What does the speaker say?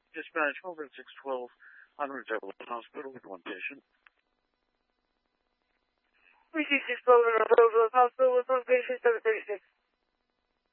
Dispatch over at 612 on route to Evelyn Hospital with one patient. We see 612 on Evelyn Hospital with one patient, 7